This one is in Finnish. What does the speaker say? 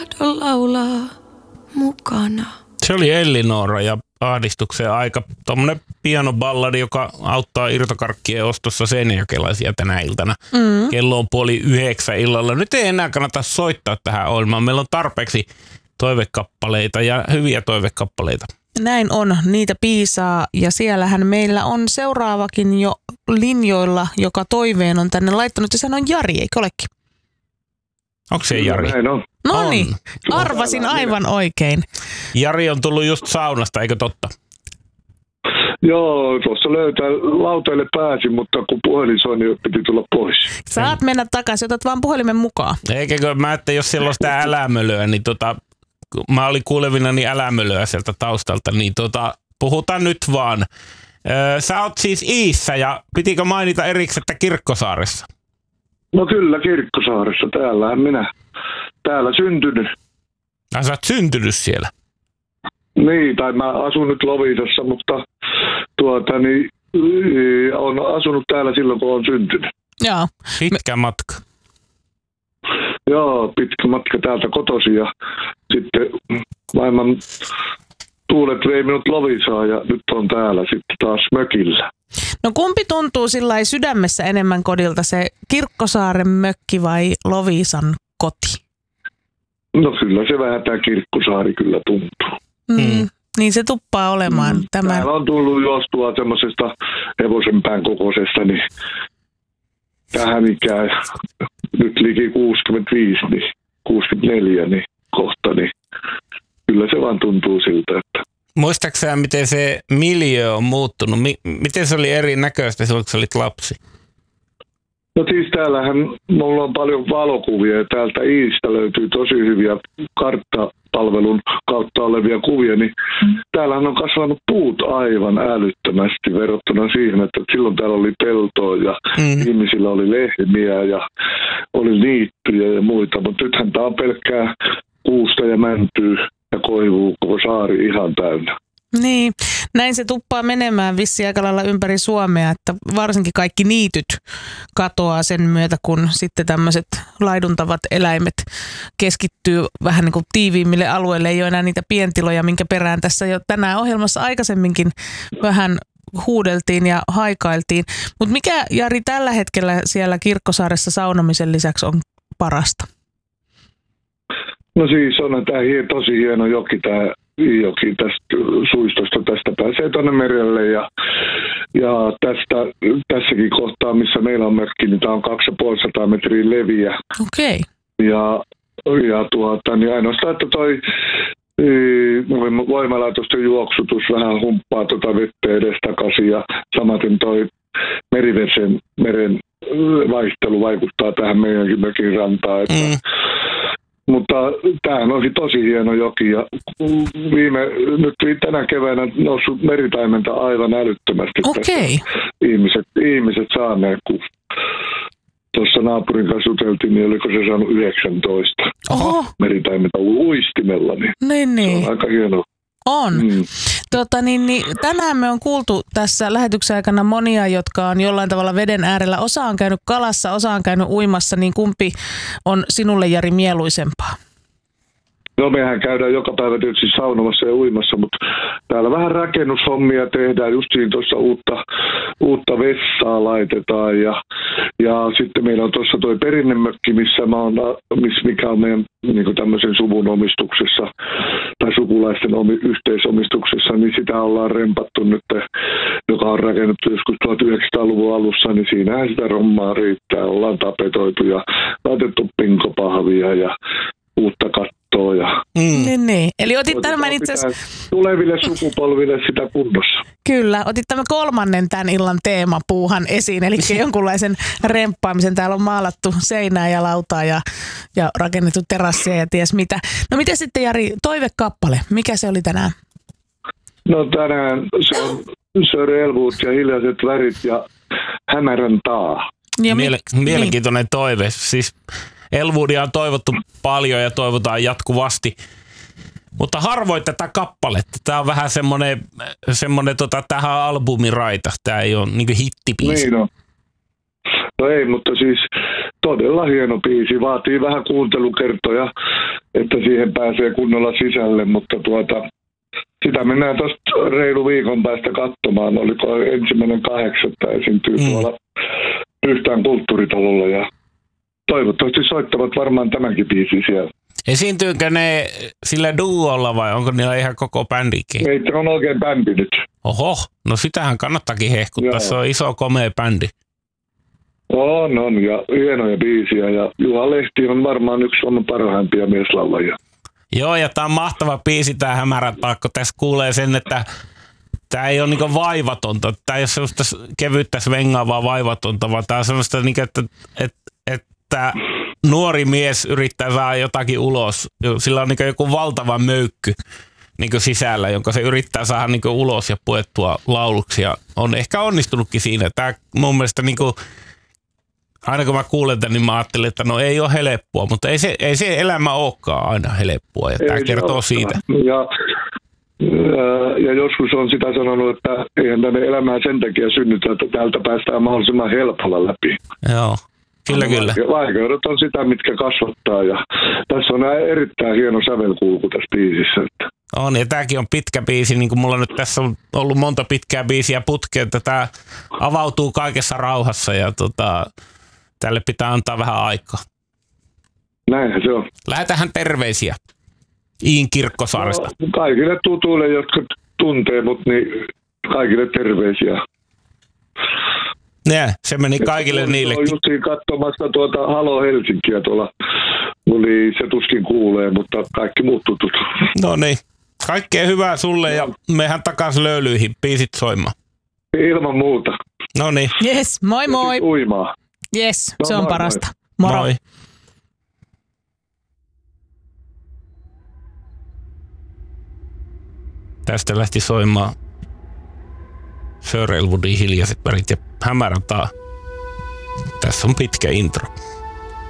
laulaa mukana. Se oli Ellinora ja ahdistuksen aika tommonen pianoballadi, joka auttaa irtokarkkien ostossa seinäjokelaisia tänä iltana. Kello on 8:30 illalla. Nyt ei enää kannata soittaa tähän ohjelmaan. Meillä on tarpeeksi toivekappaleita ja hyviä toivekappaleita. Näin on, niitä piisaa ja siellähän meillä on seuraavakin jo linjoilla, joka toiveen on tänne laittanut ja sehän on Jari, eikö olekin? Onko se Jari? Näin on. No niin, arvasin aivan oikein. Jari on tullut just saunasta, eikö totta? Joo, tuossa lauteille pääsin, mutta kun puhelin soi, niin piti tulla pois. Saat mennä takaisin, otat vaan puhelimen mukaan. Eikä mä, että jos siellä on sitä älämölöä, niin mä olin kuulevinani älämölöä sieltä taustalta, niin puhutaan nyt vaan. Sä oot siis Iissä ja pitikö mainita erikseen, että Kirkkosaaressa? No kyllä, Kirkkosaaressa. Täällähän minä. Täällä syntynyt. Sä oot syntynyt siellä? Niin, tai mä asun nyt Loviisassa, mutta on asunut täällä silloin, kun on syntynyt. Joo. Pitkä matka. Joo, pitkä matka täältä kotoisin ja sitten maailman tuulet vei minut Loviisaan ja nyt on täällä sitten taas mökillä. No kumpi tuntuu sillai sydämessä enemmän kodilta, se Kirkkosaaren mökki vai Loviisan koti? No kyllä se vähän tämä Kirkkosaari kyllä tuntuu. Niin se tuppaa olemaan. Täällä on tullut juostua semmoisesta hevosenpään kokoisesta, niin tähän ikään nyt liki 65, niin 64 niin kohta, niin kyllä se vaan tuntuu siltä, että... Muistaaksä, miten se miljöö on muuttunut? Miten se oli erinäköistä silloin, kun sä olit lapsi? No siis täällähän mulla on paljon valokuvia ja täältä Iistä löytyy tosi hyviä karttapalvelun kautta olevia kuvia, niin täällähän on kasvanut puut aivan älyttömästi verrattuna siihen, että silloin täällä oli peltoa ja ihmisillä oli lehmiä ja oli niittyjä ja muita, mutta nythän tää on pelkkää kuusta ja mäntyä ja koivuu koko saari ihan täynnä. Niin, näin se tuppaa menemään vissiin aika lailla ympäri Suomea, että varsinkin kaikki niityt katoaa sen myötä, kun sitten tämmöiset laiduntavat eläimet keskittyy vähän niin kuin tiiviimmille alueille. Ei ole enää niitä pientiloja, minkä perään tässä jo tänään ohjelmassa aikaisemminkin vähän huudeltiin ja haikailtiin. Mutta mikä, Jari, tällä hetkellä siellä Kirkkosaaressa saunomisen lisäksi on parasta? No siis on tämä tosi hieno joki, tämä joki tästä suistosta, tästä pääsee tuonne merelle ja tässäkin kohtaa, missä meillä on mökki, niin tämä on 250 metriä leviä. Okei. Ja niin ainoastaan, että toi voimalaitosten juoksutus vähän humppaa vettä edestakaisin ja samaten toi meren vaihtelu vaikuttaa tähän meidänkin mökin rantaan, että mutta tämähän olisi tosi hieno joki ja nyt tänä keväänä noussut meritaimenta aivan älyttömästi. Okei. Ihmiset saaneet, kun tuossa naapurin kanssa juteltiin, niin oliko se saanut 19 meritaimenta uistimella, niin se on aika hienoa. On. Tänään me on kuultu tässä lähetyksen aikana monia, jotka on jollain tavalla veden äärellä. Osa on käynyt kalassa, osa on käynyt uimassa, niin kumpi on sinulle, Jari, mieluisempaa? No mehän käydään joka päivä tietysti saunomassa ja uimassa, mutta täällä vähän rakennushommia tehdään. Justiin tuossa uutta vessaa laitetaan ja sitten meillä on tuossa toi perinnemökki, mikä on meidän niin tämmöisen suvun omistuksessa tai sukulaisten yhteisomistuksessa, niin sitä ollaan rempattu nyt, joka on rakennettu joskus 1900-luvun alussa, niin siinähän sitä rommaa riittää. Ollaan tapetoitu ja laitettu pinkopahvia ja uutta kattoa. Niin. Eli otit tämän itse asiassa tuleville sukupolville sitä kunnossa. Kyllä, otit tämän kolmannen tämän illan teemapuuhan esiin, eli jonkunlaisen remppaamisen. Täällä on maalattu seinää ja lautaa ja rakennettu terassia ja ties mitä. No miten sitten, Jari, toivekappale, mikä se oli tänään? No tänään se on Sir Elwood ja Hiljaiset värit ja Hämärän taa. Mielenkiintoinen toive, siis Elwoodia on toivottu paljon ja toivotaan jatkuvasti, mutta harvoin tätä kappaletta. Tämä on vähän semmoinen tähän albumiraita. Tämä ei ole niin kuin hittibiisi. Niin on. No ei, mutta siis todella hieno biisi. Vaatii vähän kuuntelukertoja, että siihen pääsee kunnolla sisälle, mutta sitä mennään tuosta reilu viikon päästä katsomaan. Oliko 1.8. esiintyy tuolla Pyhtään kulttuuritalolla ja toivottavasti soittavat varmaan tämänkin biisin siellä. Esiintyykö ne sillä duolla vai onko niillä ihan koko bändikin? Ei, on oikein bändi nyt. Oho, no sitähän kannattakin hehkuttaa, se on iso komea bändi. On ja hienoja biisiä ja Juha Lehti on varmaan yksi Suomen parhaimpia mieslaulajia. Joo, ja tää on mahtava biisi tää Hämärän taakko. Tässä kuulee sen, että tää ei ole niinku vaivatonta. Tää ei ole sellaista kevyttä svengaavaa vaivatonta, vaan tää on sellaista, niinku, että nuori mies yrittää saada jotakin ulos. Sillä on niinku joku valtava möykky niinku sisällä, jonka se yrittää saada niinku ulos ja puettua lauluksi. Ja on ehkä onnistunutkin siinä. Tää mun mielestä niinku, aina kun mä kuulen tämän, niin mä ajattelin, että no ei ole helppoa, mutta ei se elämä olekaan aina helppoa. Ja tämä kertoo siitä. Ja joskus on sitä sanonut, että eihän tänne elämää sen takia synnytä, että täältä päästään mahdollisimman helpolla läpi. Joo, kyllä. Vaikeudet on sitä, mitkä kasvattaa. Ja tässä on erittäin hieno sävelkulku tässä biisissä. On, ja tämäkin on pitkä biisi, niin kuin mulla nyt tässä on ollut monta pitkää biisiä putkea, että tämä avautuu kaikessa rauhassa ja tälle pitää antaa vähän aikaa. Näinhän se on. Lähetähän terveisiä Iin Kirkkosaaresta. No, kaikille tutuille, jotka tuntee mut, niin kaikille terveisiä. Se meni kaikille niillekin. Olen justiin katsomassa Halo Helsinkiä tuolla. Se tuskin kuulee, mutta kaikki muut tutut. No niin. Kaikkea hyvää sulle ja mehän takaisin löylyihin. Biisit soimaan. Ilman muuta. No niin. Yes, moi moi. Ja uimaa. Yes, No, se on moi, parasta. Moro. Moi. Tästä lähti soimaan Sir Elwoodin Hiljaiset värit ja Hämärän taa. Tässä on pitkä intro.